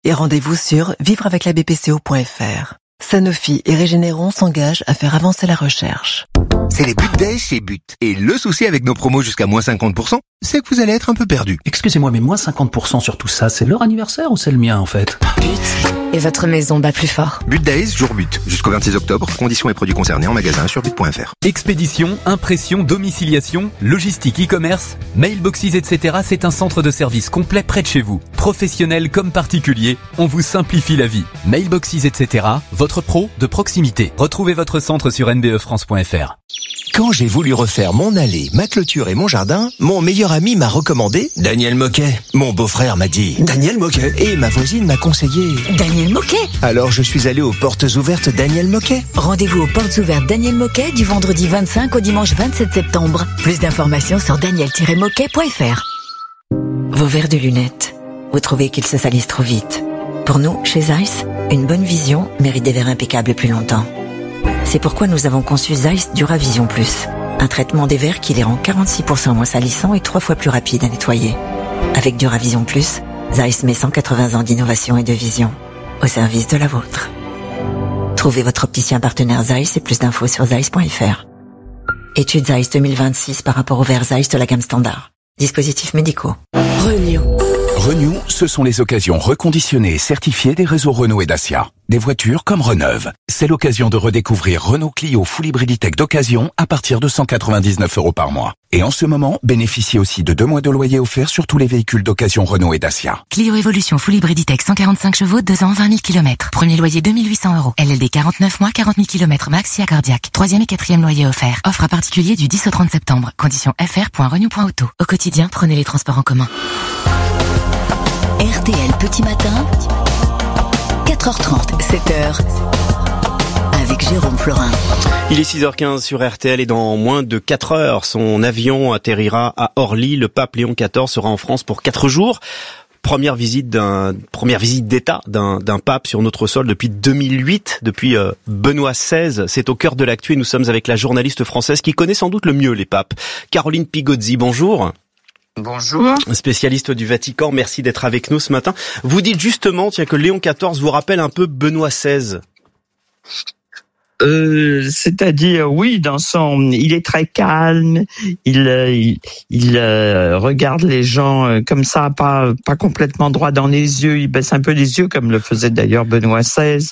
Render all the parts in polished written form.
et rendez-vous sur vivreaveclabpco.fr. Sanofi et Régénéron s'engagent à faire avancer la recherche. C'est les But Days chez But. Et le souci avec nos promos jusqu'à moins 50%, c'est que vous allez être un peu perdu. Excusez-moi, mais moins 50% sur tout ça, c'est leur anniversaire ou c'est le mien en fait? But. Et votre maison bat plus fort. But Days, jour But. Jusqu'au 26 octobre. Conditions et produits concernés en magasin sur but.fr. Expédition, impression, domiciliation, logistique, e-commerce, mailboxes, etc. C'est un centre de service complet près de chez vous. Professionnels comme particuliers, on vous simplifie la vie. Mailboxes, etc. Votre pro de proximité. Retrouvez votre centre sur nbefrance.fr. Quand j'ai voulu refaire mon allée, ma clôture et mon jardin, mon meilleur ami m'a recommandé Daniel Moquet. Mon beau-frère m'a dit Daniel Moquet. Et ma voisine m'a conseillé Daniel Moquet. Alors je suis allé aux portes ouvertes Daniel Moquet. Rendez-vous aux portes ouvertes Daniel Moquet du vendredi 25 au dimanche 27 septembre. Plus d'informations sur daniel-moquet.fr. Vos verres de lunettes, vous trouvez qu'ils se salissent trop vite. Pour nous, chez Zeiss, une bonne vision mérite des verres impeccables plus longtemps. C'est pourquoi nous avons conçu Zeiss Duravision Plus, un traitement des verres qui les rend 46% moins salissants et 3 fois plus rapides à nettoyer. Avec Duravision Plus, Zeiss met 180 ans d'innovation et de vision au service de la vôtre. Trouvez votre opticien partenaire Zeiss et plus d'infos sur zeiss.fr. Étude Zeiss 2026 par rapport aux verres Zeiss de la gamme standard. Dispositifs médicaux. Renew, ce sont les occasions reconditionnées et certifiées des réseaux Renault et Dacia. Des voitures comme Reneuve. C'est l'occasion de redécouvrir Renault Clio Full Hybrid Tech d'occasion à partir de 199 € par mois. Et en ce moment, bénéficiez aussi de 2 mois de loyer offert sur tous les véhicules d'occasion Renault et Dacia. Clio Evolution Full Hybrid Tech 145 chevaux, 2 ans, 20 000 km. Premier loyer 2 800 €. LLD 49 mois, 40 000 km max, si cardiaque. 3e et 4e loyer offert. Offre à particulier du 10 au 30 septembre. Conditions fr.renew.auto. Au quotidien, prenez les transports en commun. RTL Petit Matin, 4h30, 7h, avec Jérôme Florin. Il est 6h15 sur RTL et dans moins de 4 heures, son avion atterrira à Orly. Le pape Léon XIV sera en France pour 4 jours. Première visite d'État d'un pape sur notre sol depuis 2008, depuis Benoît XVI. C'est au cœur de l'actu et nous sommes avec la journaliste française qui connaît sans doute le mieux les papes. Caroline Pigozzi, bonjour. Bonjour. Spécialiste du Vatican, merci d'être avec nous ce matin. Vous dites justement que Léon XIV vous rappelle un peu Benoît XVI. C'est-à-dire, oui, il est très calme, il regarde les gens comme ça, pas complètement droit dans les yeux, il baisse un peu les yeux comme le faisait d'ailleurs Benoît XVI.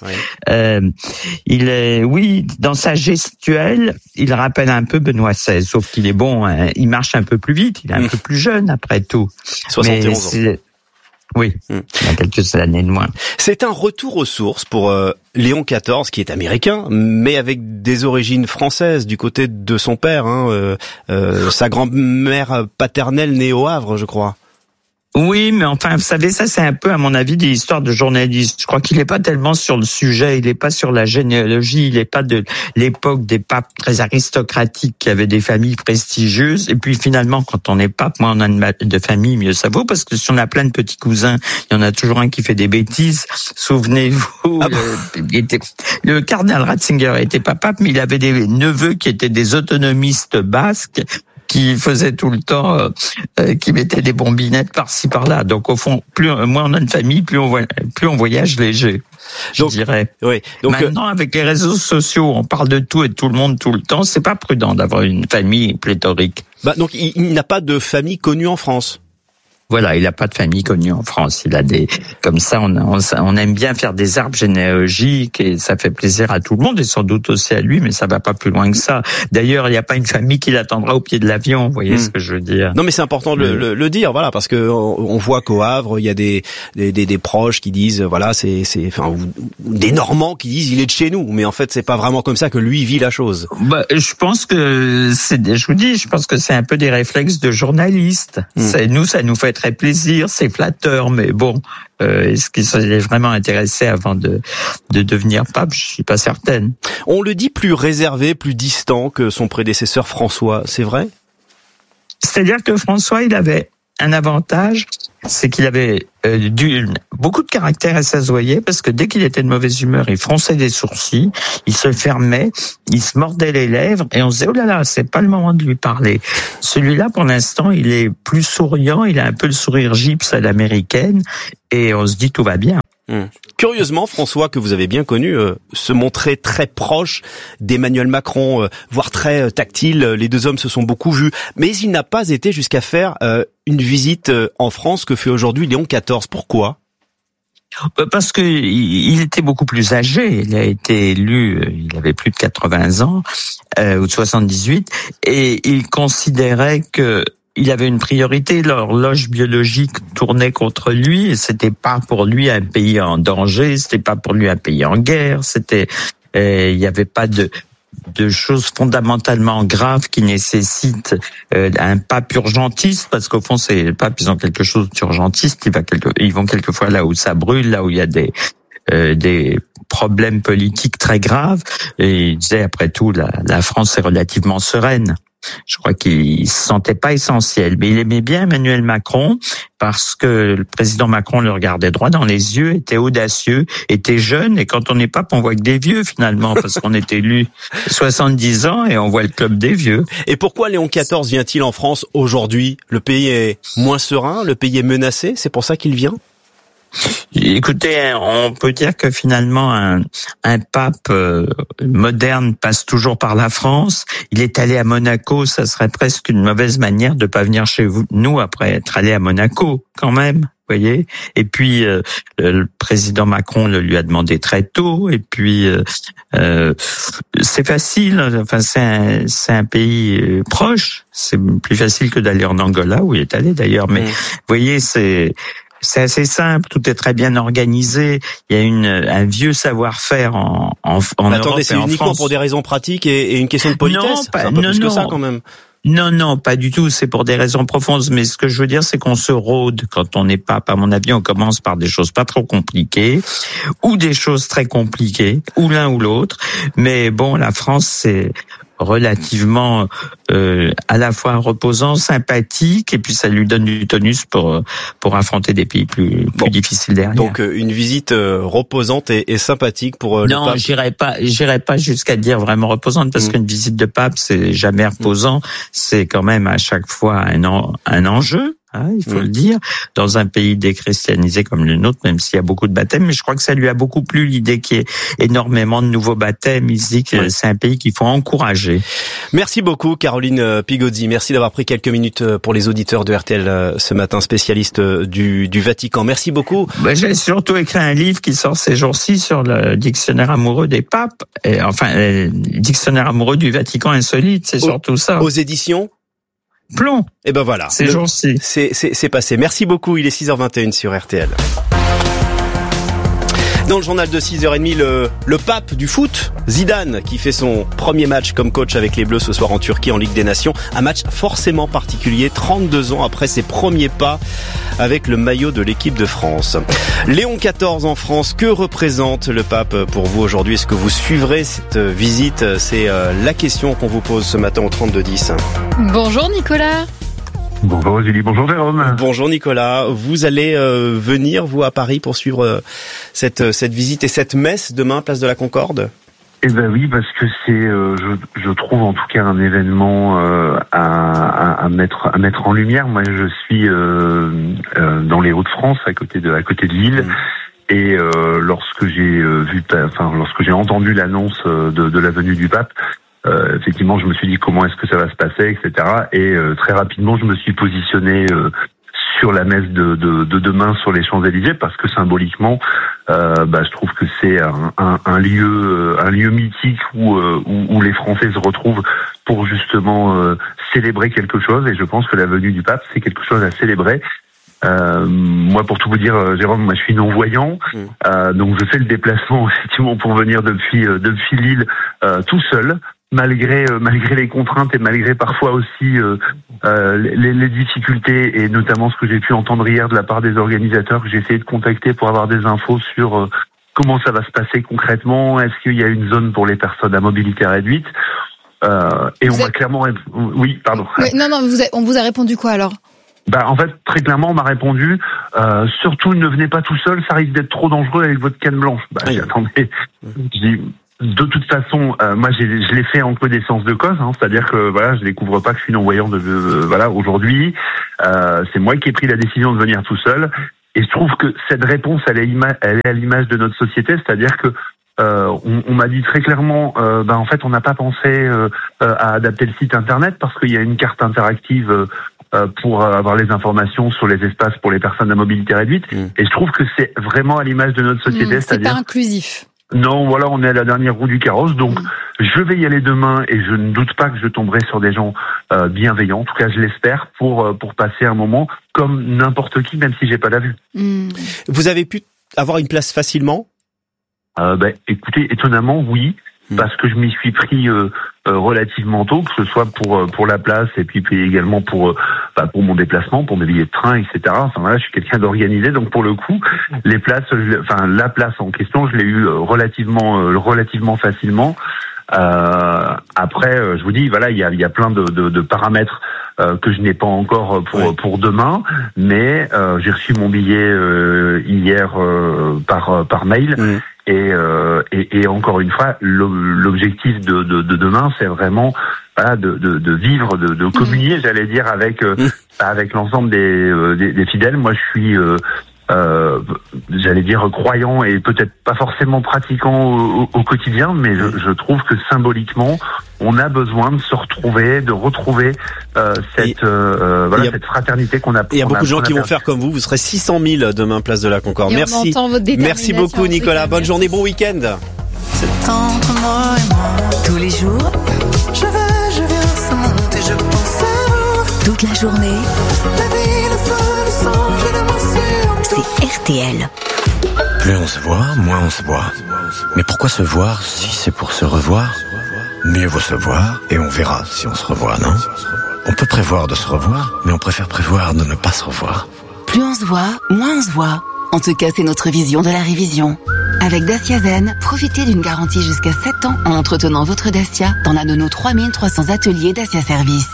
Oui. Dans sa gestuelle, il rappelle un peu Benoît XVI, sauf qu'il est bon, hein, il marche un peu plus vite, il est un peu plus jeune après tout. 71 ans. Oui, il y a quelques années de moins. C'est un retour aux sources pour Léon XIV, qui est américain, mais avec des origines françaises du côté de son père. Sa grand-mère paternelle née au Havre, je crois. Oui, mais enfin, vous savez, ça c'est un peu, à mon avis, des histoires de journalistes. Je crois qu'il n'est pas tellement sur le sujet, il n'est pas sur la généalogie, il n'est pas de l'époque des papes très aristocratiques qui avaient des familles prestigieuses. Et puis finalement, quand on est pape, moins on a de famille, mieux ça vaut, parce que si on a plein de petits cousins, il y en a toujours un qui fait des bêtises. Souvenez-vous, le cardinal Ratzinger était pas pape, mais il avait des neveux qui étaient des autonomistes basques, qui faisait tout le temps, qui mettait des bombinettes par-ci par-là. Donc au fond, moins on a une famille, plus on voyage léger, je dirais. Oui, donc maintenant avec les réseaux sociaux, on parle de tout et de tout le monde tout le temps. C'est pas prudent d'avoir une famille pléthorique. Donc il n'a pas de famille connue en France. Voilà, il n'a pas de famille connue en France. Il a comme ça, on aime bien faire des arbres généalogiques et ça fait plaisir à tout le monde et sans doute aussi à lui, mais ça va pas plus loin que ça. D'ailleurs, il n'y a pas une famille qui l'attendra au pied de l'avion. Vous voyez ce que je veux dire? Non, mais c'est important de le dire, voilà, parce que on voit qu'au Havre, il y a des proches qui disent, voilà, ou des Normands qui disent, il est de chez nous. Mais en fait, c'est pas vraiment comme ça que lui vit la chose. Je pense que je pense que c'est un peu des réflexes de journalistes. Ça nous fait très plaisir, c'est flatteur, mais bon, est-ce qu'il s'est vraiment intéressé avant de devenir pape? Je suis pas certaine. On le dit plus réservé, plus distant que son prédécesseur François, c'est vrai? C'est-à-dire que François, il avait un avantage, c'est qu'il avait beaucoup de caractère, et ça se voyait, parce que dès qu'il était de mauvaise humeur, il fronçait des sourcils, il se fermait, il se mordait les lèvres, et on se disait, oh là là, c'est pas le moment de lui parler. Celui-là, pour l'instant, il est plus souriant, il a un peu le sourire gypse à l'américaine, et on se dit, tout va bien. Curieusement, François, que vous avez bien connu, se montrait très proche d'Emmanuel Macron, voire très tactile. Les deux hommes se sont beaucoup vus, mais il n'a pas été jusqu'à faire une visite en France que fait aujourd'hui Léon XIV. Pourquoi ? Parce que il était beaucoup plus âgé. Il a été élu, il avait plus de 80 ans, ou de 78, et il considérait que il avait une priorité, l'horloge biologique tournait contre lui, et c'était pas pour lui un pays en danger, c'était pas pour lui un pays en guerre, il y avait pas de choses fondamentalement graves qui nécessitent un pape urgentiste, parce qu'au fond, les papes, ils ont quelque chose d'urgentiste, ils vont quelquefois là où ça brûle, là où il y a des problèmes politiques très graves, et il disait, après tout, la France est relativement sereine. Je crois qu'il se sentait pas essentiel, mais il aimait bien Emmanuel Macron parce que le président Macron le regardait droit dans les yeux, était audacieux, était jeune, et quand on est pape, on voit que des vieux finalement, parce qu'on est élu 70 ans et on voit le club des vieux. Et pourquoi Léon XIV vient-il en France aujourd'hui ? Le pays est moins serein, le pays est menacé, c'est pour ça qu'il vient ? Écoutez, on peut dire que finalement un pape moderne passe toujours par la France. Il est allé à Monaco, ça serait presque une mauvaise manière de pas venir chez nous après être allé à Monaco, quand même. Voyez. Et puis le président Macron le lui a demandé très tôt. Et puis c'est facile. Enfin, c'est un pays proche. C'est plus facile que d'aller en Angola où il est allé d'ailleurs. Mais voyez, c'est assez simple, tout est très bien organisé. Il y a un vieux savoir-faire en Attendez, Europe c'est et en uniquement France. pour des raisons pratiques et une question de politesse. C'est un peu plus que ça quand même. Non, pas du tout. C'est pour des raisons profondes. Mais ce que je veux dire, c'est qu'on se rôde quand on n'est pas. À mon avis, on commence par des choses pas trop compliquées ou des choses très compliquées, ou l'un ou l'autre. Mais bon, la France, c'est relativement à la fois reposant, sympathique, et puis ça lui donne du tonus pour affronter des pays plus difficiles derrière. Donc une visite reposante et sympathique pour le pape. Non, j'irai pas jusqu'à dire vraiment reposante, parce qu'une visite de pape, c'est jamais reposant. C'est quand même à chaque fois un enjeu. Il faut le dire, dans un pays déchristianisé comme le nôtre, même s'il y a beaucoup de baptêmes, mais je crois que ça lui a beaucoup plu, l'idée qu'il y ait énormément de nouveaux baptêmes. Il se dit que c'est un pays qu'il faut encourager. Merci beaucoup, Caroline Pigozzi. Merci d'avoir pris quelques minutes pour les auditeurs de RTL ce matin, spécialiste du Vatican. Merci beaucoup. J'ai surtout écrit un livre qui sort ces jours-ci sur le dictionnaire amoureux des papes, le dictionnaire amoureux du Vatican insolite, c'est surtout ça. Aux éditions Plomb. Et ben voilà. Ces jours-ci. C'est passé. Merci beaucoup. Il est 6h21 sur RTL. Dans le journal de 6h30, le pape du foot, Zidane, qui fait son premier match comme coach avec les Bleus ce soir en Turquie en Ligue des Nations. Un match forcément particulier, 32 ans après ses premiers pas avec le maillot de l'équipe de France. Léon XIV en France, que représente le pape pour vous aujourd'hui ? Est-ce que vous suivrez cette visite ? C'est la question qu'on vous pose ce matin au 3210. Bonjour Nicolas. Bonjour Julie, bonjour Jérôme. Bonjour Nicolas, vous allez venir vous à Paris pour suivre cette visite et cette messe demain, place de la Concorde ? Eh ben oui, parce que c'est, je trouve en tout cas un événement à mettre en lumière. Moi, je suis dans les Hauts-de-France, à côté de Lille. Et lorsque j'ai entendu l'annonce de la venue du pape, effectivement, je me suis dit comment est-ce que ça va se passer, etc. Et très rapidement, je me suis positionné sur la messe de demain sur les Champs-Élysées, parce que symboliquement, je trouve que c'est un lieu mythique où les Français se retrouvent pour justement célébrer quelque chose. Et je pense que la venue du pape, c'est quelque chose à célébrer. Moi, pour tout vous dire, Jérôme, moi je suis non-voyant, donc je fais le déplacement effectivement pour venir depuis Lille tout seul. Malgré les contraintes et malgré parfois aussi les difficultés, et notamment ce que j'ai pu entendre hier de la part des organisateurs que j'ai essayé de contacter pour avoir des infos sur comment ça va se passer concrètement, est-ce qu'il y a une zone pour les personnes à mobilité réduite, et on m'a clairement... Oui, pardon. Oui, non, on vous a répondu quoi alors ? En fait, très clairement, on m'a répondu surtout ne venez pas tout seul, ça risque d'être trop dangereux avec votre canne blanche. Attendez, je dis... De toute façon, moi je l'ai fait en connaissance de cause, c'est-à-dire que voilà, je découvre pas que je suis non-voyant aujourd'hui. C'est moi qui ai pris la décision de venir tout seul. Et je trouve que cette réponse, elle est à l'image de notre société, c'est-à-dire que on m'a dit très clairement, en fait, on n'a pas pensé à adapter le site internet parce qu'il y a une carte interactive pour avoir les informations sur les espaces pour les personnes à mobilité réduite. Et je trouve que c'est vraiment à l'image de notre société, c'est-à-dire c'est pas inclusif. Non, voilà, on est à la dernière roue du carrosse, donc je vais y aller demain et je ne doute pas que je tomberai sur des gens bienveillants. En tout cas, je l'espère pour passer un moment comme n'importe qui, même si j'ai pas la vue. Vous avez pu avoir une place facilement ? Écoutez, étonnamment, oui, parce que je m'y suis pris relativement tôt, que ce soit pour la place et puis également pour mon déplacement, pour mes billets de train, etc. Enfin voilà, je suis quelqu'un d'organisé, donc pour le coup, la place en question, je l'ai eu relativement facilement. Après, je vous dis, voilà, il y a plein de paramètres que je n'ai pas encore pour demain, mais j'ai reçu mon billet hier par mail. Et encore une fois, l'objectif de demain, c'est vraiment de vivre, de communier, j'allais dire, avec l'ensemble des fidèles. Moi, je suis j'allais dire croyant et peut-être pas forcément pratiquant au quotidien, mais je trouve que symboliquement, on a besoin de se retrouver, de retrouver cette fraternité qu'on a. Il y a beaucoup de gens qui vont faire comme vous. Vous serez 600 000 demain, place de la Concorde. Et merci. on entend votre détermination. Merci beaucoup, Nicolas. Bonne journée, bon week-end. C'est entre moi et moi. Tous les jours, Je viens sans monter, je pense à vous. toute la journée, La vie, le feu, le sang, je le mets sur tout. c'est RTL. Plus on se voit, moins on se voit. Mais pourquoi se voir si c'est pour se revoir? Mieux vaut se voir et on verra si on se revoit, non? On peut prévoir de se revoir, mais on préfère prévoir de ne pas se revoir. Plus on se voit, moins on se voit. En tout cas, c'est notre vision de la révision. Avec Dacia Zen, profitez d'une garantie jusqu'à 7 ans en entretenant votre Dacia dans l'un de nos 3300 ateliers Dacia Service.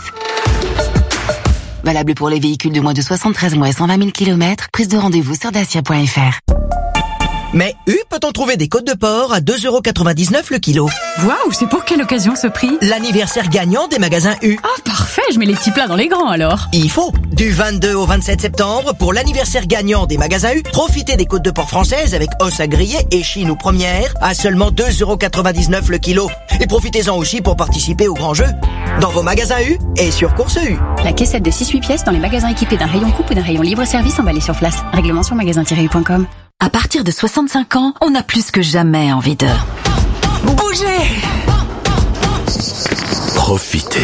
Valable pour les véhicules de moins de 73 mois et 120 000 km, prise de rendez-vous sur dacia.fr. Mais peut-on trouver des côtes de porc à 2,99€ le kilo? Waouh, c'est pour quelle occasion ce prix? L'anniversaire gagnant des magasins U. Ah, parfait, je mets les petits plats dans les grands alors. Il faut. Du 22 au 27 septembre, pour l'anniversaire gagnant des magasins U, profitez des côtes de porc françaises avec os à griller et chine ou première à seulement 2,99€ le kilo. Et profitez-en aussi pour participer au grand jeu dans vos magasins U et sur Course U. La caissette de 6-8 pièces dans les magasins équipés d'un rayon coupe ou d'un rayon libre-service emballé sur place. Règlement sur magasin-u.com. À partir de 65 ans, on a plus que jamais envie de bouger. Profitez.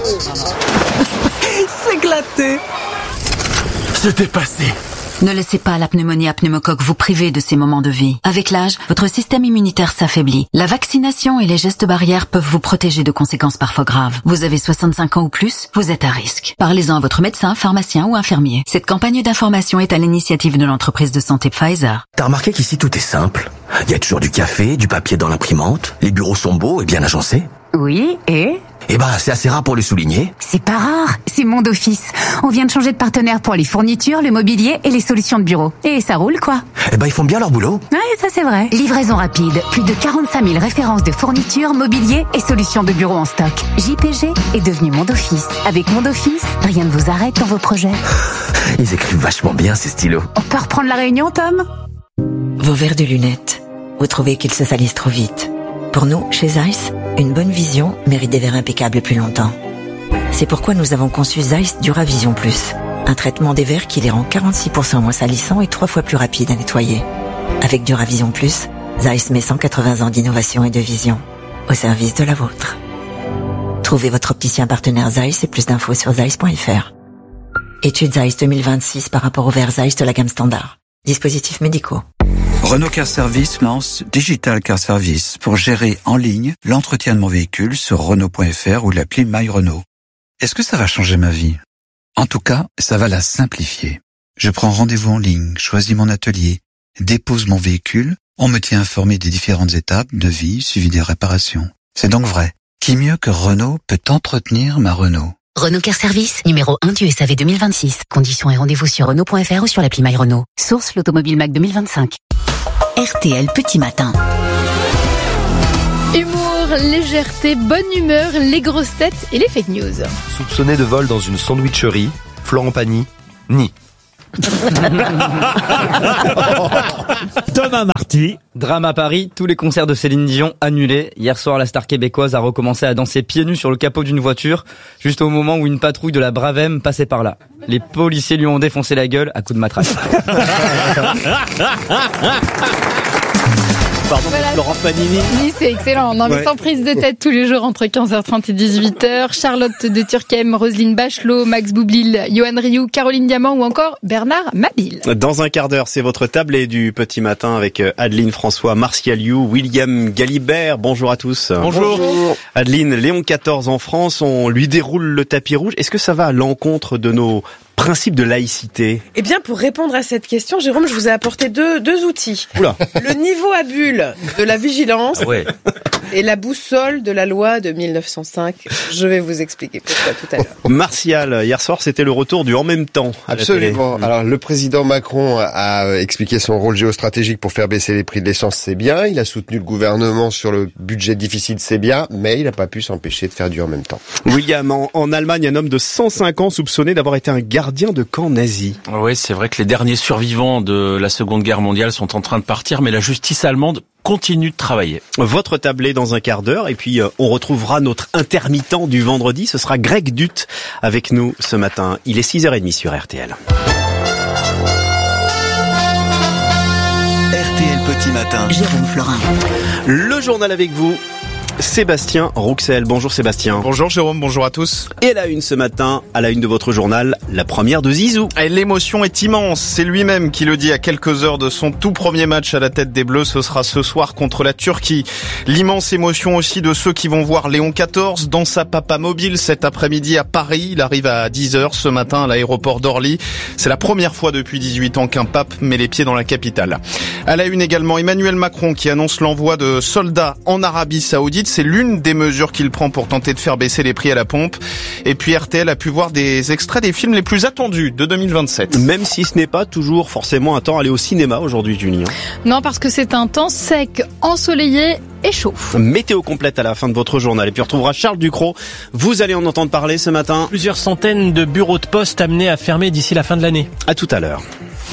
S'éclater. Se dépasser. Ne laissez pas la pneumonie à pneumocoque vous priver de ces moments de vie. Avec l'âge, votre système immunitaire s'affaiblit. La vaccination et les gestes barrières peuvent vous protéger de conséquences parfois graves. Vous avez 65 ans ou plus, vous êtes à risque. Parlez-en à votre médecin, pharmacien ou infirmier. Cette campagne d'information est à l'initiative de l'entreprise de santé Pfizer. T'as remarqué qu'ici tout est simple? Il y a toujours du café, du papier dans l'imprimante, les bureaux sont beaux et bien agencés. Oui, et c'est assez rare pour le souligner. c'est pas rare, c'est Monde Office. On vient de changer de partenaire pour les fournitures, le mobilier et les solutions de bureau. Et ça roule, quoi. Ils font bien leur boulot. Ouais, ça c'est vrai. Livraison rapide, plus de 45 000 références de fournitures, mobilier et solutions de bureau en stock. JPG est devenu Monde Office. Avec Monde Office, rien ne vous arrête dans vos projets. Ils écrivent vachement bien ces stylos. On peut reprendre la réunion, Tom? Vos verres de lunettes, vous trouvez qu'ils se salissent trop vite. Pour nous, chez Zeiss, une bonne vision mérite des verres impeccables plus longtemps. C'est pourquoi nous avons conçu Zeiss Duravision Plus, un traitement des verres qui les rend 46% moins salissants et 3 fois plus rapides à nettoyer. Avec Duravision Plus, Zeiss met 180 ans d'innovation et de vision au service de la vôtre. Trouvez votre opticien partenaire Zeiss et plus d'infos sur zeiss.fr. Étude Zeiss 2026 par rapport aux verres Zeiss de la gamme standard. Dispositifs médicaux. Renault Car Service lance Digital Car Service pour gérer en ligne l'entretien de mon véhicule sur Renault.fr ou l'appli My Renault. Est-ce que ça va changer ma vie? En tout cas, ça va la simplifier. Je prends rendez-vous en ligne, choisis mon atelier, dépose mon véhicule, on me tient informé des différentes étapes de vie suivi des réparations. C'est donc vrai. Qui mieux que Renault peut entretenir ma Renault? Renault Car Service, numéro 1 du SAV 2026. Conditions et rendez-vous sur Renault.fr ou sur l'appli My Renault. Source l'Automobile Mac 2025. RTL Petit Matin. Humour, légèreté, bonne humeur, les grosses têtes et les fake news. Soupçonné de vol dans une sandwicherie, Florent Pagny nie. Thomas Marty. Drame à Paris, tous les concerts de Céline Dion annulés. Hier soir, la star québécoise a recommencé à danser pieds nus sur le capot d'une voiture, juste au moment où une patrouille de la Bravem passait par là. Les policiers lui ont défoncé la gueule à coups de matraque. Pardon, voilà. Florence Panini. Oui, c'est excellent. Non, mais sans prise de tête tous les jours entre 15h30 et 18h. Charlotte de Turckheim, Roselyne Bachelot, Max Boublil, Johan Rioux, Caroline Diamant ou encore Bernard Mabille. Dans un quart d'heure, c'est votre tablée du petit matin avec Adeline François, Martial You, William Galibert. Bonjour à tous. Bonjour. Adeline, Léon XIV en France, on lui déroule le tapis rouge. Est-ce que ça va à l'encontre de nos principe de laïcité? Eh bien, pour répondre à cette question, Jérôme, je vous ai apporté deux outils. Oula. Le niveau à bulle de la vigilance et la boussole de la loi de 1905. Je vais vous expliquer pourquoi tout à l'heure. Martial, hier soir, c'était le retour du en même temps. Absolument. Alors, le président Macron a expliqué son rôle géostratégique pour faire baisser les prix de l'essence, c'est bien. Il a soutenu le gouvernement sur le budget difficile, c'est bien. Mais il n'a pas pu s'empêcher de faire du en même temps. William, en Allemagne, un homme de 105 ans soupçonné d'avoir été un gardien de camp nazi. Oui, c'est vrai que les derniers survivants de la Seconde Guerre mondiale sont en train de partir, mais la justice allemande continue de travailler. Votre tablée dans un quart d'heure, et puis on retrouvera notre intermittent du vendredi, ce sera Greg Dutt avec nous ce matin. Il est 6h30 sur RTL. RTL Petit Matin. Jérôme Florin. Le journal avec vous. Sébastien Rouxel. Bonjour Sébastien. Bonjour Jérôme, bonjour à tous. Et à la une ce matin, à la une de votre journal, la première de Zizou. Et l'émotion est immense, c'est lui-même qui le dit à quelques heures de son tout premier match à la tête des Bleus, ce sera ce soir contre la Turquie. L'immense émotion aussi de ceux qui vont voir Léon XIV dans sa papamobile cet après-midi à Paris. Il arrive à 10h ce matin à l'aéroport d'Orly. C'est la première fois depuis 18 ans qu'un pape met les pieds dans la capitale. À la une également, Emmanuel Macron qui annonce l'envoi de soldats en Arabie Saoudite. C'est l'une des mesures qu'il prend pour tenter de faire baisser les prix à la pompe. Et puis RTL a pu voir des extraits des films les plus attendus de 2027. Même si ce n'est pas toujours forcément un temps à aller au cinéma aujourd'hui, Julie. Non, parce que c'est un temps sec, ensoleillé et chaud. Météo complète à la fin de votre journal. Et puis on retrouvera Charles Ducrot. Vous allez en entendre parler ce matin. Plusieurs centaines de bureaux de poste amenés à fermer d'ici la fin de l'année. À tout à l'heure.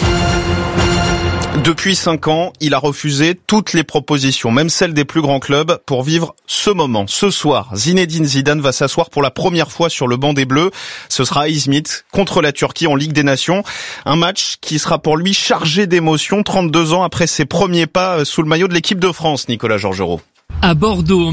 Depuis 5 ans, il a refusé toutes les propositions, même celles des plus grands clubs, pour vivre ce moment. Ce soir, Zinedine Zidane va s'asseoir pour la première fois sur le banc des Bleus. Ce sera à Izmit, contre la Turquie en Ligue des Nations. Un match qui sera pour lui chargé d'émotions, 32 ans après ses premiers pas sous le maillot de l'équipe de France, Nicolas Georgerot. À Bordeaux, en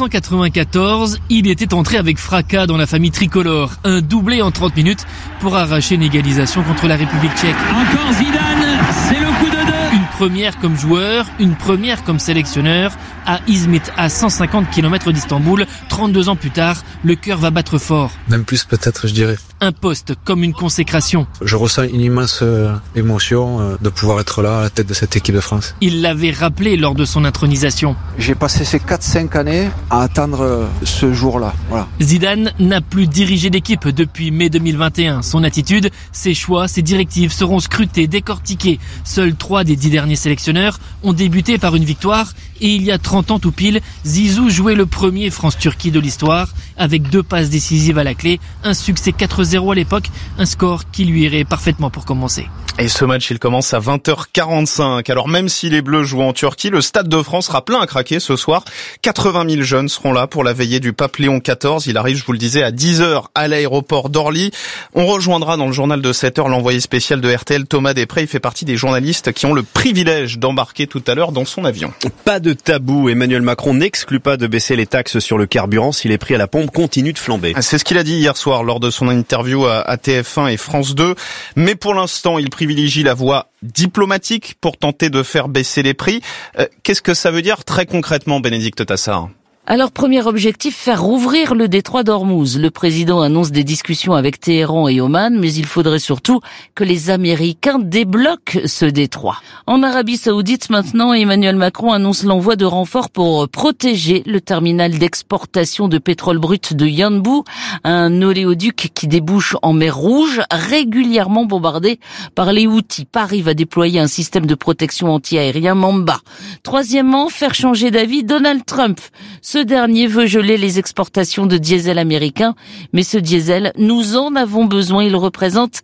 1994, il était entré avec fracas dans la famille tricolore. Un doublé en 30 minutes pour arracher une égalisation contre la République tchèque. Encore Zidane, c'est le coup de deux. Une première comme joueur, une première comme sélectionneur. À Izmit, à 150 km d'Istanbul, 32 ans plus tard, le cœur va battre fort. Même plus peut-être, je dirais. Un poste comme une consécration. Je ressens une immense émotion de pouvoir être là à la tête de cette équipe de France. Il l'avait rappelé lors de son intronisation. J'ai passé ces 4-5 années à attendre ce jour-là. Voilà. Zidane n'a plus dirigé d'équipe depuis mai 2021. Son attitude, ses choix, ses directives seront scrutés, décortiqués. Seuls 3 des 10 derniers sélectionneurs ont débuté par une victoire. Et il y a 30 ans tout pile, Zizou jouait le premier France-Turquie de l'histoire, avec 2 passes décisives à la clé, un succès 4-0 à l'époque, un score qui lui irait parfaitement pour commencer. Et ce match, il commence à 20h45. Alors même si les Bleus jouent en Turquie, le Stade de France sera plein à craquer ce soir. 80 000 jeunes seront là pour la veillée du pape Léon XIV. Il arrive, je vous le disais, à 10h à l'aéroport d'Orly. On rejoindra dans le journal de 7h l'envoyé spécial de RTL, Thomas Després. Il fait partie des journalistes qui ont le privilège d'embarquer tout à l'heure dans son avion. Pas de tabou. Emmanuel Macron n'exclut pas de baisser les taxes sur le carburant si les prix à la pompe continuent de flamber. C'est ce qu'il a dit hier soir lors de son interview à TF1 et France 2. Mais pour l'instant, il privilégie la voie diplomatique pour tenter de faire baisser les prix. Qu'est-ce que ça veut dire très concrètement, Bénédicte Tassard ? Alors, premier objectif, faire rouvrir le détroit d'Ormuz. Le président annonce des discussions avec Téhéran et Oman, mais il faudrait surtout que les Américains débloquent ce détroit. En Arabie Saoudite, maintenant, Emmanuel Macron annonce l'envoi de renforts pour protéger le terminal d'exportation de pétrole brut de Yanbu, un oléoduc qui débouche en mer Rouge, régulièrement bombardé par les Houthis. Paris va déployer un système de protection anti-aérien Mamba. Troisièmement, faire changer d'avis Donald Trump. Ce dernier veut geler les exportations de diesel américain, mais ce diesel, nous en avons besoin. Il représente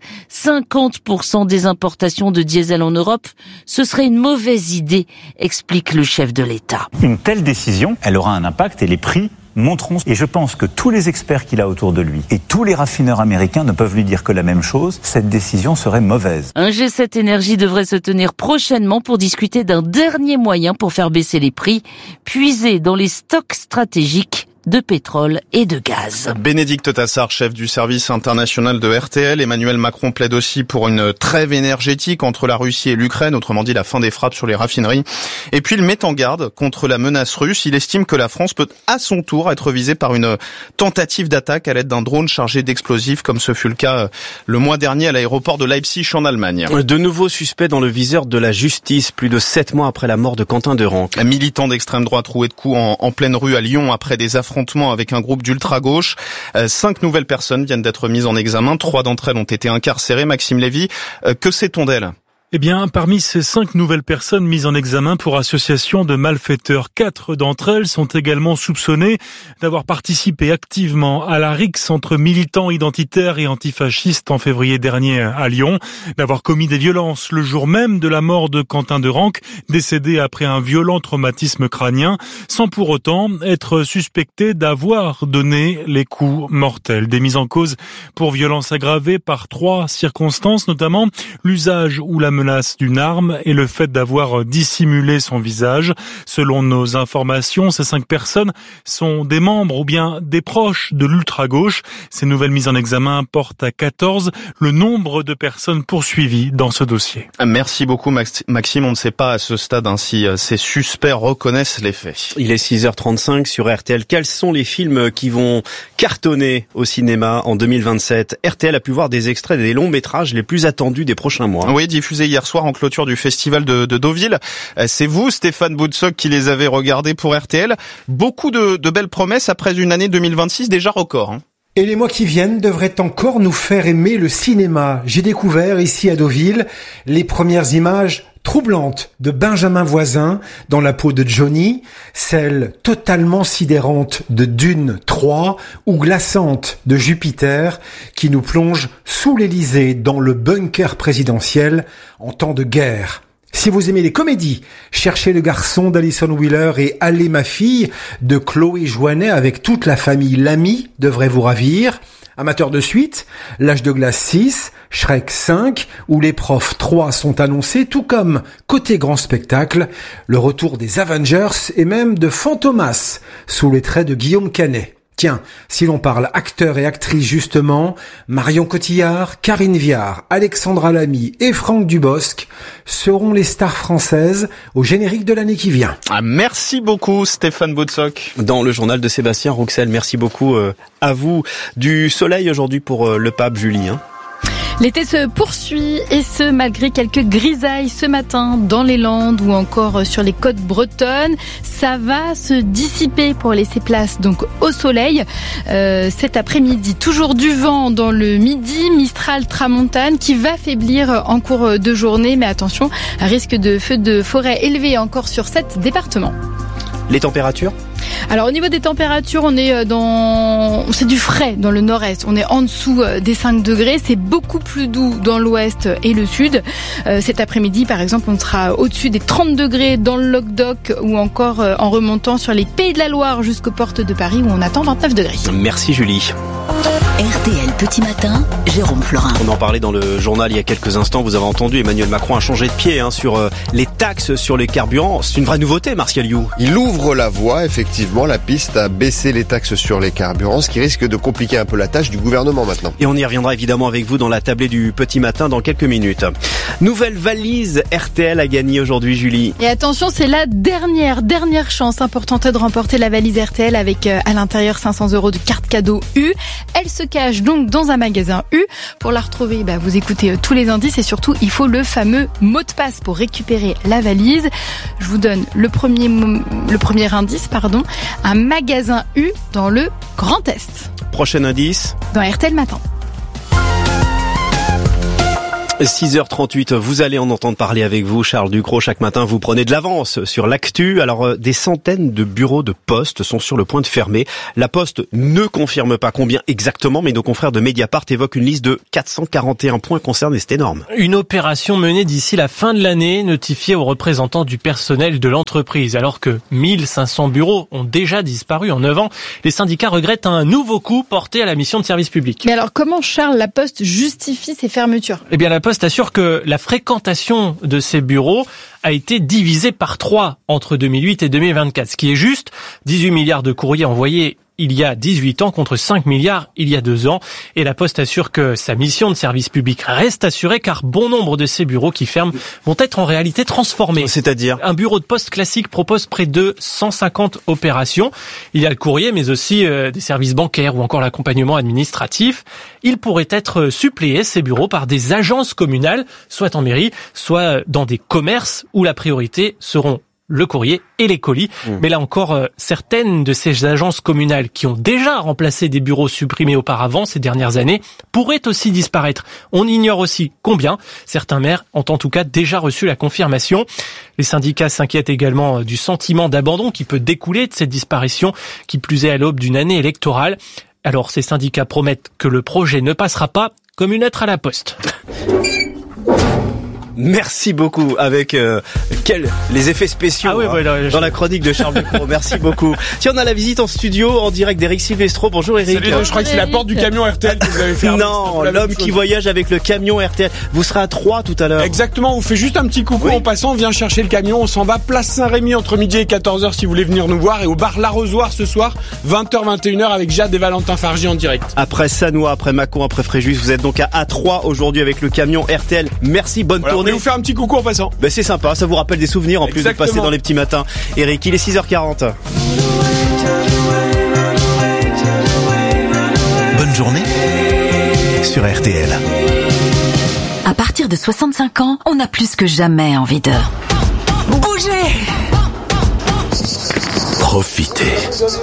50% des importations de diesel en Europe. Ce serait une mauvaise idée, explique le chef de l'État. Une telle décision, elle aura un impact et les prix monteront. Et je pense que tous les experts qu'il a autour de lui et tous les raffineurs américains ne peuvent lui dire que la même chose. Cette décision serait mauvaise. Un G7 Énergie devrait se tenir prochainement pour discuter d'un dernier moyen pour faire baisser les prix, puiser dans les stocks stratégiques de pétrole et de gaz. Bénédicte Tassard, chef du service international de RTL. Emmanuel Macron plaide aussi pour une trêve énergétique entre la Russie et l'Ukraine, autrement dit la fin des frappes sur les raffineries. Et puis il met en garde contre la menace russe. Il estime que la France peut à son tour être visée par une tentative d'attaque à l'aide d'un drone chargé d'explosifs, comme ce fut le cas le mois dernier à l'aéroport de Leipzig en Allemagne. De nouveaux suspects dans le viseur de la justice, plus de 7 mois après la mort de Quentin Derenc. Un militant d'extrême droite roué de coups en pleine rue à Lyon après des affrontements avec un groupe d'ultra-gauche. 5 nouvelles personnes viennent d'être mises en examen. 3 d'entre elles ont été incarcérées. Maxime Lévy, que sait-on d'elles ? Eh bien, parmi ces 5 nouvelles personnes mises en examen pour association de malfaiteurs, 4 d'entre elles sont également soupçonnées d'avoir participé activement à la rixe entre militants identitaires et antifascistes en février dernier à Lyon, d'avoir commis des violences le jour même de la mort de Quentin Derenc, décédé après un violent traumatisme crânien, sans pour autant être suspecté d'avoir donné les coups mortels. Des mises en cause pour violences aggravées par 3 circonstances, notamment l'usage ou la menace d'une arme et le fait d'avoir dissimulé son visage. Selon nos informations, ces 5 personnes sont des membres ou bien des proches de l'ultra-gauche. Ces nouvelles mises en examen portent à 14 le nombre de personnes poursuivies dans ce dossier. Merci beaucoup Maxime. On ne sait pas à ce stade si ces suspects reconnaissent les faits. Il est 6h35 sur RTL. Quels sont les films qui vont cartonner au cinéma en 2027 ? RTL a pu voir des extraits des longs métrages les plus attendus des prochains mois. Oui, diffusés hier soir en clôture du festival de Deauville. C'est vous, Stéphane Boutsock, qui les avez regardés pour RTL. Beaucoup de belles promesses après une année 2026 déjà record. Et les mois qui viennent devraient encore nous faire aimer le cinéma. J'ai découvert ici à Deauville les premières images troublante de Benjamin Voisin dans la peau de Johnny, celle totalement sidérante de Dune 3 ou glaçante de Jupiter qui nous plonge sous l'Élysée dans le bunker présidentiel en temps de guerre. Si vous aimez les comédies, cherchez Le Garçon d'Alison Wheeler et Allez ma fille de Chloé Jouanet avec toute la famille Lamy devrait vous ravir. Amateur de suite, L'Âge de glace 6, Shrek 5 ou Les Profs 3 sont annoncés, tout comme, côté grand spectacle, le retour des Avengers et même de Fantomas, sous les traits de Guillaume Canet. Tiens, si l'on parle acteurs et actrices justement, Marion Cotillard, Karine Viard, Alexandra Lamy et Franck Dubosc seront les stars françaises au générique de l'année qui vient. Merci beaucoup Stéphane Boutsock. Dans le journal de Sébastien Rouxel, merci beaucoup à vous. Du soleil aujourd'hui pour le pape, Julie. L'été se poursuit et ce malgré quelques grisailles ce matin dans les Landes ou encore sur les côtes bretonnes. Ça va se dissiper pour laisser place donc au soleil. Cet après-midi, toujours du vent dans le midi, Mistral tramontane qui va faiblir en cours de journée. Mais attention, un risque de feux de forêt élevé encore sur 7 départements. Les températures ? Alors au niveau des températures, c'est du frais dans le nord-est. On est en dessous des 5 degrés. C'est beaucoup plus doux dans l'ouest et le sud. Cet après-midi, par exemple, on sera au-dessus des 30 degrés dans le Languedoc ou encore en remontant sur les Pays de la Loire jusqu'aux portes de Paris où on attend 29 degrés. Merci Julie. RTL Petit Matin, Jérôme Florin. On en parlait dans le journal il y a quelques instants. Vous avez entendu, Emmanuel Macron a changé de pied sur les taxes sur les carburants. C'est une vraie nouveauté, Martial You. Il ouvre la voie, effectivement, la piste à baisser les taxes sur les carburants, ce qui risque de compliquer un peu la tâche du gouvernement maintenant. Et on y reviendra évidemment avec vous dans la tablée du Petit Matin dans quelques minutes. Nouvelle valise RTL a gagné aujourd'hui, Julie. Et attention, c'est la dernière chance pour tenter de remporter la valise RTL avec à l'intérieur 500 € de carte cadeau U. Elle se cache donc dans un magasin U. Pour la retrouver, vous écoutez tous les indices et surtout, il faut le fameux mot de passe pour récupérer la valise. Je vous donne le premier indice, un magasin U dans le Grand Est. Prochain indice. Dans RTL Matin. 6h38, vous allez en entendre parler avec vous, Charles Ducrot. Chaque matin, vous prenez de l'avance sur l'actu. Alors, des centaines de bureaux de poste sont sur le point de fermer. La Poste ne confirme pas combien exactement, mais nos confrères de Mediapart évoquent une liste de 441 points concernés. C'est énorme. Une opération menée d'ici la fin de l'année, notifiée aux représentants du personnel de l'entreprise. Alors que 1500 bureaux ont déjà disparu en 9 ans, les syndicats regrettent un nouveau coup porté à la mission de service public. Mais alors, comment, Charles, la Poste justifie ces fermetures ? Eh bien, la Poste assure que la fréquentation de ces bureaux a été divisée par 3 entre 2008 et 2024. Ce qui est juste, 18 milliards de courriers envoyés il y a 18 ans contre 5 milliards il y a 2 ans. Et la Poste assure que sa mission de service public reste assurée car bon nombre de ces bureaux qui ferment vont être en réalité transformés. C'est-à-dire ? Un bureau de poste classique propose près de 150 opérations. Il y a le courrier mais aussi des services bancaires ou encore l'accompagnement administratif. Il pourrait être suppléé, ces bureaux, par des agences communales, soit en mairie, soit dans des commerces où la priorité seront le courrier et les colis. Mais là encore, certaines de ces agences communales qui ont déjà remplacé des bureaux supprimés auparavant ces dernières années pourraient aussi disparaître. On ignore aussi combien. Certains maires ont en tout cas déjà reçu la confirmation. Les syndicats s'inquiètent également du sentiment d'abandon qui peut découler de cette disparition, qui plus est à l'aube d'une année électorale. Alors ces syndicats promettent que le projet ne passera pas comme une lettre à la poste. Merci beaucoup avec les effets spéciaux dans la chronique de Charles Ducrot. Merci beaucoup. Tiens, on a la visite en studio en direct d'Éric Silvestro. Bonjour Éric. Salut, je crois que c'est la porte du camion RTL que vous avez fait. Non, l'homme qui voyage avec le camion RTL. Vous serez à 3 tout à l'heure. Exactement, on vous fait juste un petit coucou en passant, on vient chercher le camion, on s'en va place Saint-Rémy entre midi et 14h si vous voulez venir nous voir, et au bar L'Arrosoir ce soir 20h-21h avec Jade et Valentin Fargy en direct. Après Sanois, après Mâcon, après Fréjus, vous êtes donc à A3 aujourd'hui avec le camion RTL. Merci, bonne tournée. On va vous faire un petit coucou en passant. Ben c'est sympa, ça vous rappelle des souvenirs en plus de passer dans les petits matins. Eric, il est 6h40. Bonne journée sur RTL. À partir de 65 ans, on a plus que jamais envie de bouger. Profitez.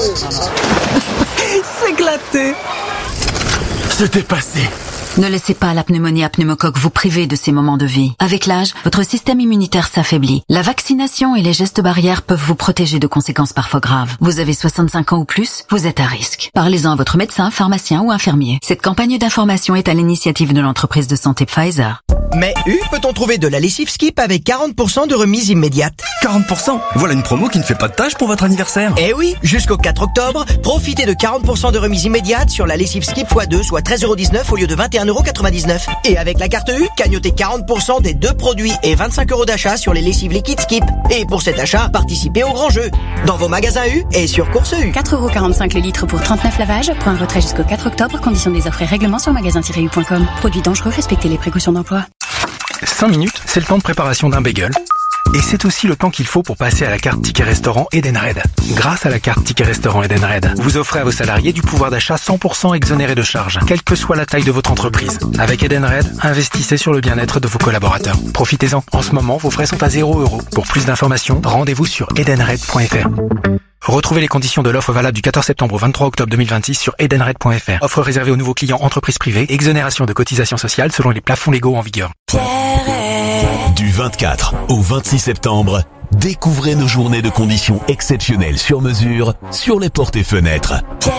S'éclater. Se dépasser. Ne laissez pas la pneumonie à pneumocoque vous priver de ces moments de vie. Avec l'âge, votre système immunitaire s'affaiblit. La vaccination et les gestes barrières peuvent vous protéger de conséquences parfois graves. Vous avez 65 ans ou plus, vous êtes à risque. Parlez-en à votre médecin, pharmacien ou infirmier. Cette campagne d'information est à l'initiative de l'entreprise de santé Pfizer. Mais peut-on trouver de la lessive Skip avec 40% de remise immédiate? 40%? Voilà une promo qui ne fait pas de tâche pour votre anniversaire. Eh oui, jusqu'au 4 octobre, profitez de 40% de remise immédiate sur la lessive Skip x2, soit 13,19€ au lieu de 21,99€. Et avec la carte U, cagnotez 40% des 2 produits et 25€ d'achat sur les lessives liquides Skip. Et pour cet achat, participez au grand jeu. Dans vos magasins U et sur Course U. 4,45€ le litre pour 39 lavages. Point de retrait jusqu'au 4 octobre. Conditions des offres et règlements sur magasin-u.com. Produits dangereux, respectez les précautions d'emploi. 5 minutes, c'est le temps de préparation d'un bagel. Et c'est aussi le temps qu'il faut pour passer à la carte Ticket Restaurant Edenred. Grâce à la carte Ticket Restaurant Edenred, vous offrez à vos salariés du pouvoir d'achat 100% exonéré de charges, quelle que soit la taille de votre entreprise. Avec Edenred, investissez sur le bien-être de vos collaborateurs. Profitez-en. En ce moment, vos frais sont à 0€. Pour plus d'informations, rendez-vous sur edenred.fr. Retrouvez les conditions de l'offre valable du 14 septembre au 23 octobre 2026 sur edenred.fr. Offre réservée aux nouveaux clients entreprises privées, exonération de cotisations sociales selon les plafonds légaux en vigueur. Du 24 au 26 septembre, découvrez nos journées de conditions exceptionnelles sur mesure sur les portes et fenêtres.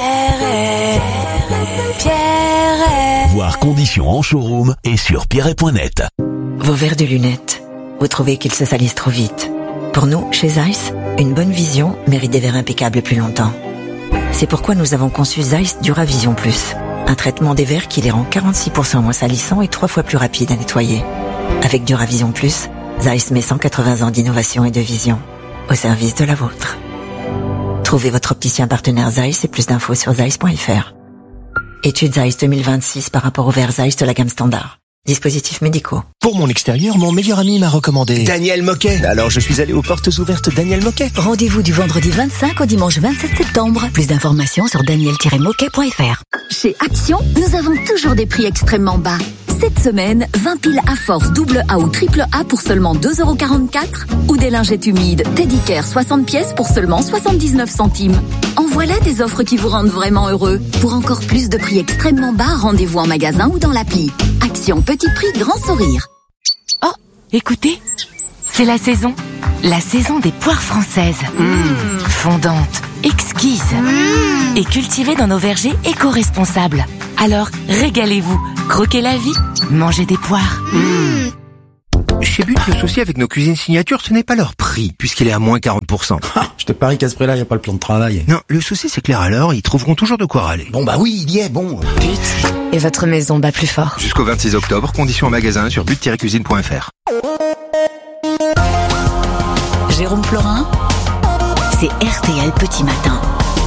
Voir conditions en showroom et sur pierret.net. Vos verres de lunettes, vous trouvez qu'ils se salissent trop vite. Pour nous, chez Zeiss, une bonne vision mérite des verres impeccables plus longtemps. C'est pourquoi nous avons conçu Zeiss Duravision Plus, un traitement des verres qui les rend 46% moins salissants et 3 fois plus rapides à nettoyer. Avec Duravision Plus, Zeiss met 180 ans d'innovation et de vision au service de la vôtre. Trouvez votre opticien partenaire Zeiss et plus d'infos sur zeiss.fr. Étude Zeiss 2026 par rapport aux verres Zeiss de la gamme standard. Dispositifs médicaux. Pour mon extérieur, mon meilleur ami m'a recommandé Daniel Moquet. Alors je suis allé aux portes ouvertes Daniel Moquet. Rendez-vous du vendredi 25 au dimanche 27 septembre. Plus d'informations sur daniel-moquet.fr. Chez Action, nous avons toujours des prix extrêmement bas. Cette semaine, 20 piles à force double A ou triple A pour seulement 2,44 € ou des lingettes humides Teddy Care 60 pièces pour seulement 79 centimes. En voilà des offres qui vous rendent vraiment heureux. Pour encore plus de prix extrêmement bas, rendez-vous en magasin ou dans l'appli. Action petit prix, grand sourire. Oh, écoutez, c'est la saison des poires françaises. Fondantes, exquises et cultivées dans nos vergers éco-responsables. Alors, régalez-vous, croquez la vie, mangez des poires. Chez But, le souci avec nos cuisines signatures, ce n'est pas leur prix, puisqu'il est à moins 40%. Je te parie qu'à ce prix-là, il n'y a pas le plan de travail. Non, le souci, c'est que les râleurs, ils trouveront toujours de quoi râler. Bon bah oui, il y est, bon. But, et votre maison bat plus fort. Jusqu'au 26 octobre, conditions en magasin sur but-cuisine.fr. Jérôme Florin, c'est RTL Petit Matin.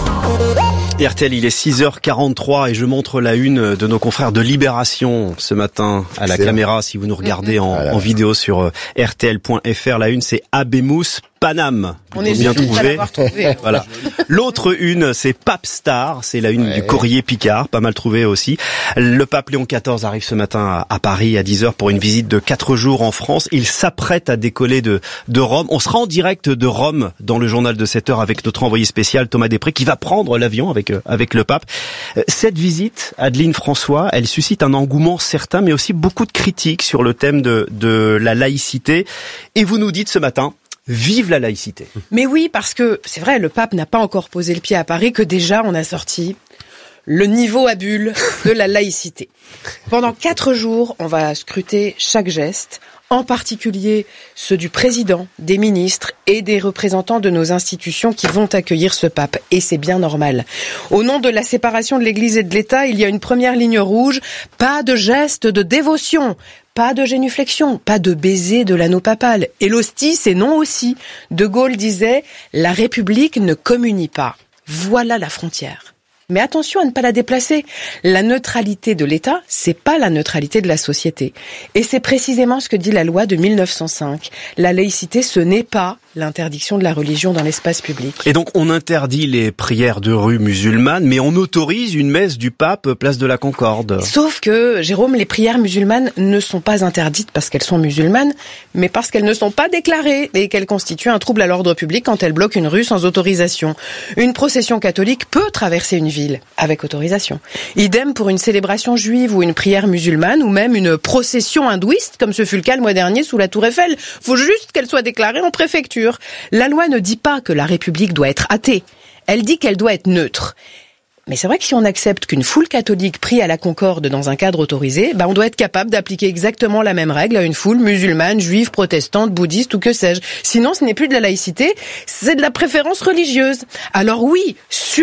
RTL, il est 6h43 et je montre la une de nos confrères de Libération ce matin à la caméra. Si vous nous regardez en vidéo sur rtl.fr, la une c'est Habemous Paname. On est bien trouvé. Voilà. L'autre une, c'est Pape Star, c'est la une du Courrier Picard, pas mal trouvé aussi. Le pape Léon XIV arrive ce matin à Paris à 10h pour une visite de 4 jours en France. Il s'apprête à décoller de Rome. On sera en direct de Rome dans le journal de 7h avec notre envoyé spécial Thomas Després qui va prendre l'avion avec le pape. Cette visite, Adeline François, elle suscite un engouement certain mais aussi beaucoup de critiques sur le thème de la laïcité. Et vous nous dites ce matin, vive la laïcité. Mais oui, parce que c'est vrai, le pape n'a pas encore posé le pied à Paris que déjà on a sorti le niveau à bulle de la laïcité. Pendant 4 jours, on va scruter chaque geste, en particulier ceux du président, des ministres et des représentants de nos institutions qui vont accueillir ce pape. Et c'est bien normal. Au nom de la séparation de l'Église et de l'État, il y a une première ligne rouge, pas de geste de dévotion. Pas de génuflexion, pas de baiser de l'anneau papal. Et l'hostie, c'est non aussi. De Gaulle disait « La République ne communie pas ». Voilà la frontière. Mais attention à ne pas la déplacer. La neutralité de l'État, c'est pas la neutralité de la société. Et c'est précisément ce que dit la loi de 1905. La laïcité, ce n'est pas l'interdiction de la religion dans l'espace public. Et donc on interdit les prières de rue musulmanes, mais on autorise une messe du pape place de la Concorde. Sauf que, Jérôme, les prières musulmanes ne sont pas interdites parce qu'elles sont musulmanes, mais parce qu'elles ne sont pas déclarées et qu'elles constituent un trouble à l'ordre public quand elles bloquent une rue sans autorisation. Une procession catholique peut traverser une ville avec autorisation. Idem pour une célébration juive ou une prière musulmane ou même une procession hindouiste, comme ce fut le cas le mois dernier sous la Tour Eiffel. Faut juste qu'elle soit déclarée en préfecture. La loi ne dit pas que la République doit être athée. Elle dit qu'elle doit être neutre. Mais c'est vrai que si on accepte qu'une foule catholique prie à la Concorde dans un cadre autorisé, on doit être capable d'appliquer exactement la même règle à une foule musulmane, juive, protestante, bouddhiste ou que sais-je. Sinon, ce n'est plus de la laïcité, c'est de la préférence religieuse. Alors oui,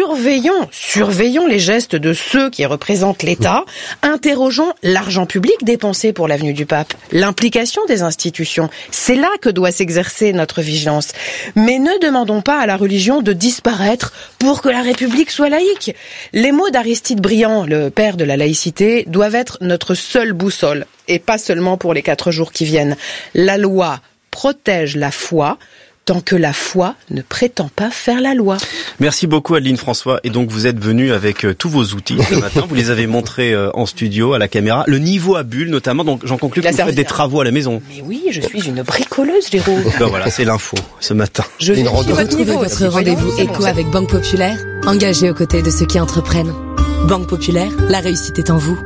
surveillons les gestes de ceux qui représentent l'État, interrogeons l'argent public dépensé pour l'avenue du pape, l'implication des institutions. C'est là que doit s'exercer notre vigilance. Mais ne demandons pas à la religion de disparaître pour que la République soit laïque. Les mots d'Aristide Briand, le père de la laïcité, doivent être notre seule boussole, et pas seulement pour les 4 jours qui viennent. La loi protège la foi, tant que la foi ne prétend pas faire la loi. Merci beaucoup Adeline François. Et donc vous êtes venu avec tous vos outils ce matin. Vous les avez montrés en studio à la caméra. Le niveau à bulle notamment. Donc j'en conclus que vous faites des travaux à la maison. Mais oui, je suis une bricoleuse, Jérôme. Voilà, c'est l'info ce matin. Retrouvez votre rendez-vous éco avec Banque Populaire. Engagé aux côtés de ceux qui entreprennent. Banque Populaire, la réussite est en vous.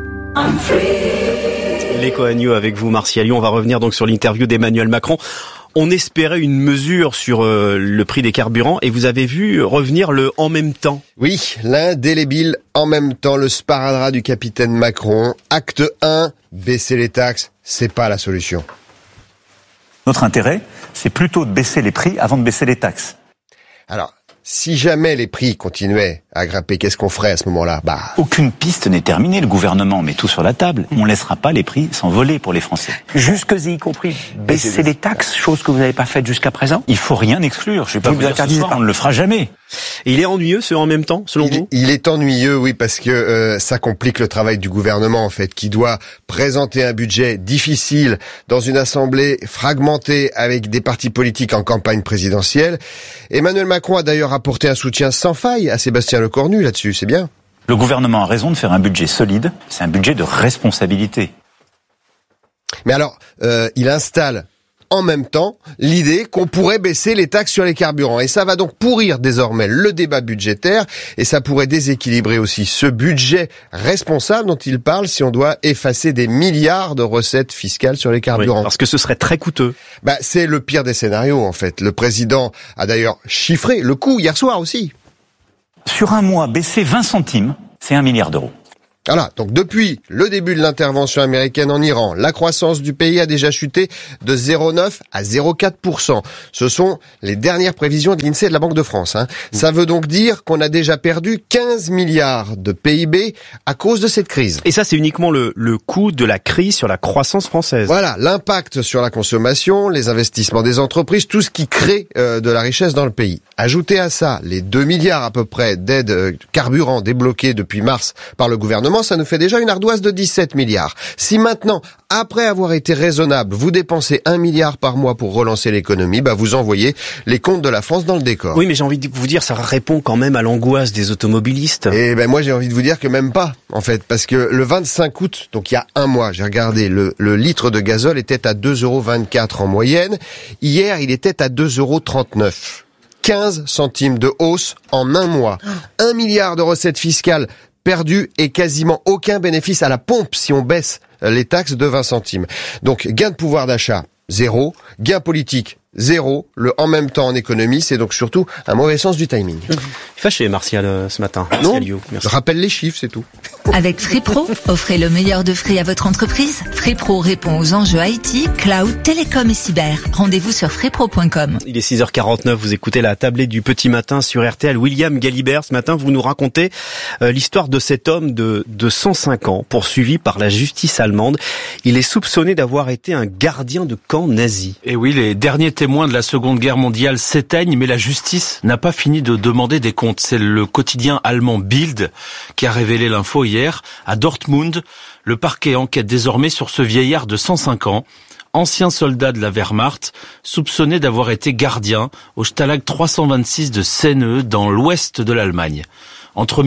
L'éco à New avec vous, Martial Lyon. On va revenir donc sur l'interview d'Emmanuel Macron. On espérait une mesure sur le prix des carburants et vous avez vu revenir le « en même temps ». Oui, l'indélébile « en même temps », le sparadrap du capitaine Macron. Acte 1, baisser les taxes, c'est pas la solution. Notre intérêt, c'est plutôt de baisser les prix avant de baisser les taxes. Alors, si jamais les prix continuaient à grimper, qu'est-ce qu'on ferait à ce moment-là ? Aucune piste n'est terminée. Le gouvernement met tout sur la table. On ne laissera pas les prix s'envoler pour les Français. Jusque-y compris. Baisser les taxes, chose que vous n'avez pas faite jusqu'à présent. Il faut rien exclure. Je vais pas vous dire ce soir, on ne le fera jamais. Et il est ennuyeux ce en même temps, selon vous ? Il est ennuyeux, oui, parce que ça complique le travail du gouvernement, en fait, qui doit présenter un budget difficile dans une assemblée fragmentée avec des partis politiques en campagne présidentielle. Emmanuel Macron a d'ailleurs apporté un soutien sans faille à Sébastien Lecornu là-dessus, c'est bien. Le gouvernement a raison de faire un budget solide, c'est un budget de responsabilité. Mais alors, il installe en même temps l'idée qu'on pourrait baisser les taxes sur les carburants. Et ça va donc pourrir désormais le débat budgétaire et ça pourrait déséquilibrer aussi ce budget responsable dont il parle si on doit effacer des milliards de recettes fiscales sur les carburants. Oui, parce que ce serait très coûteux. C'est le pire des scénarios en fait. Le président a d'ailleurs chiffré le coût hier soir aussi. Sur un mois, baisser 20 centimes, c'est 1 milliard d'euros. Voilà, donc depuis le début de l'intervention américaine en Iran, la croissance du pays a déjà chuté de 0,9 à 0,4%. Ce sont les dernières prévisions de l'INSEE et de la Banque de France. Ça veut donc dire qu'on a déjà perdu 15 milliards de PIB à cause de cette crise. Et ça, c'est uniquement le coût de la crise sur la croissance française. Voilà, l'impact sur la consommation, les investissements des entreprises, tout ce qui crée de la richesse dans le pays. Ajoutez à ça les 2 milliards à peu près d'aides carburant débloqués depuis mars par le gouvernement, ça nous fait déjà une ardoise de 17 milliards. Si maintenant, après avoir été raisonnable, vous dépensez 1 milliard par mois pour relancer l'économie, vous envoyez les comptes de la France dans le décor. Oui, mais j'ai envie de vous dire, ça répond quand même à l'angoisse des automobilistes. Et moi j'ai envie de vous dire que même pas, en fait, parce que le 25 août, donc il y a un mois, j'ai regardé, le litre de gazole était à 2,24 € en moyenne. Hier, il était à 2,39 €. 15 centimes de hausse en un mois. 1 milliard de recettes fiscales perdu et quasiment aucun bénéfice à la pompe si on baisse les taxes de 20 centimes. Donc gain de pouvoir d'achat, 0. Gain politique, 0. Le en même temps en économie, c'est donc surtout un mauvais sens du timing. Fâché Martial ce matin. Non, merci. Je rappelle les chiffres, c'est tout. Avec Free Pro, offrez le meilleur de Free à votre entreprise. Free Pro répond aux enjeux IT, cloud, télécom et cyber. Rendez-vous sur freepro.com. Il est 6h49, vous écoutez la tablée du petit matin sur RTL. William Galibert, ce matin, vous nous racontez l'histoire de cet homme de 105 ans, poursuivi par la justice allemande. Il est soupçonné d'avoir été un gardien de camp nazi. Et oui, les derniers témoins de la Seconde Guerre mondiale s'éteignent, mais la justice n'a pas fini de demander des comptes. C'est le quotidien allemand Bild qui a révélé l'info hier. À Dortmund, le parquet enquête désormais sur ce vieillard de 105 ans, ancien soldat de la Wehrmacht, soupçonné d'avoir été gardien au Stalag 326 de Senne dans l'ouest de l'Allemagne. Entre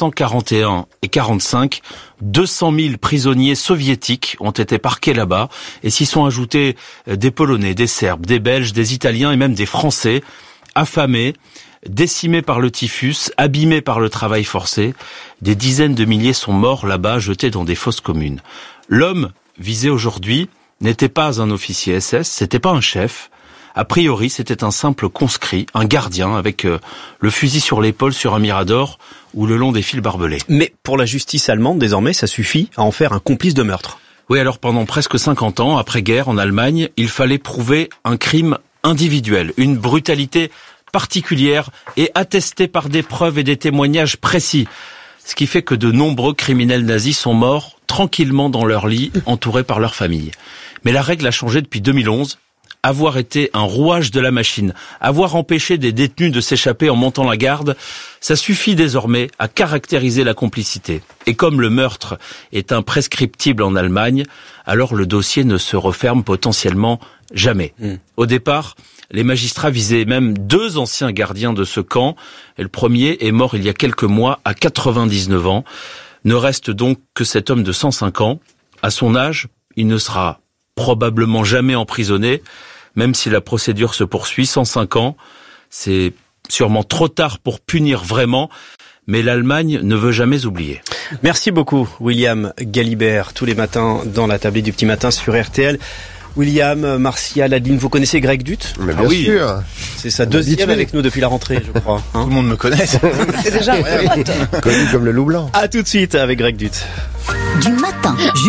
1941 et 1945, 200 000 prisonniers soviétiques ont été parqués là-bas et s'y sont ajoutés des Polonais, des Serbes, des Belges, des Italiens et même des Français, affamés, décimés par le typhus, abîmés par le travail forcé. Des dizaines de milliers sont morts là-bas, jetés dans des fosses communes. L'homme visé aujourd'hui n'était pas un officier SS, c'était pas un chef. A priori, c'était un simple conscrit, un gardien avec le fusil sur l'épaule sur un mirador ou le long des fils barbelés. Mais pour la justice allemande, désormais, ça suffit à en faire un complice de meurtre. Oui, alors pendant presque 50 ans, après-guerre en Allemagne, il fallait prouver un crime individuel, une brutalité particulière et attestée par des preuves et des témoignages précis. Ce qui fait que de nombreux criminels nazis sont morts tranquillement dans leur lit, entourés par leur famille. Mais la règle a changé depuis 2011. Avoir été un rouage de la machine, avoir empêché des détenus de s'échapper en montant la garde, ça suffit désormais à caractériser la complicité. Et comme le meurtre est imprescriptible en Allemagne, alors le dossier ne se referme potentiellement jamais. Au départ, les magistrats visaient même 2 anciens gardiens de ce camp. Et le premier est mort il y a quelques mois à 99 ans. Ne reste donc que cet homme de 105 ans. À son âge, il ne sera probablement jamais emprisonné, même si la procédure se poursuit. 105 ans, c'est sûrement trop tard pour punir vraiment, mais l'Allemagne ne veut jamais oublier. Merci beaucoup, William Galibert, tous les matins dans la tablée du petit matin sur RTL. William, Martial, Adeline, vous connaissez Greg Dutt? Mais bien sûr. C'est sa deuxième avec nous depuis la rentrée, je crois. Tout le monde me connaît. C'est déjà connu comme le loup blanc. À tout de suite avec Greg Dutt. Du matin.